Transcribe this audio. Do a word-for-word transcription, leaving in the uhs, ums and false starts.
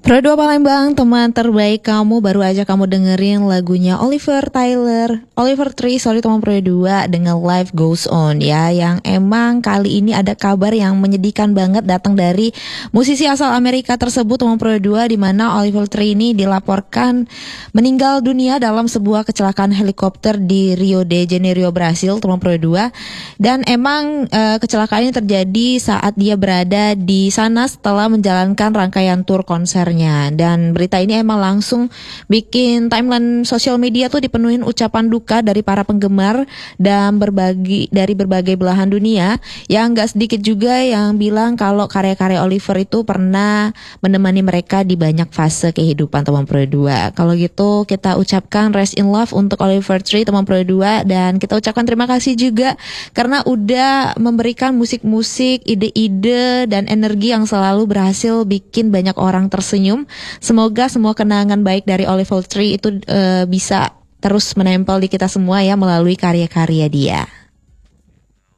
Pro dua Palembang, teman terbaik kamu, baru aja kamu dengerin lagunya Oliver Tyler, Oliver Tree, sorry teman Pro dua dengan Life Goes On ya. Yang emang kali ini ada kabar yang menyedihkan banget datang dari musisi asal Amerika tersebut teman Pro dua, di mana Oliver Tree ini dilaporkan meninggal dunia dalam sebuah kecelakaan helikopter di Rio de Janeiro, Brasil teman Pro dua. Dan emang e, kecelakaan ini terjadi saat dia berada di sana setelah menjalankan rangkaian tur konser. Dan berita ini emang langsung bikin timeline sosial media tuh dipenuhin ucapan duka dari para penggemar dan berbagi dari berbagai belahan dunia, yang gak sedikit juga yang bilang kalau karya-karya Oliver itu pernah menemani mereka di banyak fase kehidupan teman Pro dua. Kalau gitu kita ucapkan rest in love untuk Oliver Tree teman Pro dua, dan kita ucapkan terima kasih juga karena udah memberikan musik-musik, ide-ide dan energi yang selalu berhasil bikin banyak orang tersenyum. Semoga semua kenangan baik dari Oliver Tree itu uh, bisa terus menempel di kita semua ya melalui karya-karya dia.